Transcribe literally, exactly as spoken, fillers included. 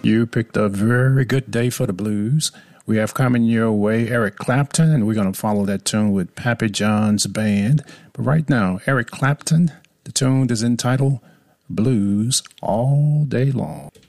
You picked a very good day for the blues. We have coming your way Eric Clapton, and we're going to follow that tune with Pappy John's band. But right now, Eric Clapton, the tune is entitled Blues All Day Long.